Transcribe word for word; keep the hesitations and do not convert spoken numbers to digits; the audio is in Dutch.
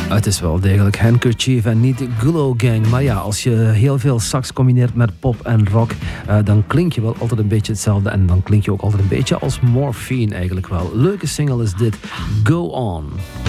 Het is wel degelijk Handkerchief en niet Gulo Gang. Maar ja, als je heel veel sax combineert met pop en rock, uh, dan klink je wel altijd een beetje hetzelfde. En dan klink je ook altijd een beetje als Morphine eigenlijk wel. Leuke single is dit, Go On.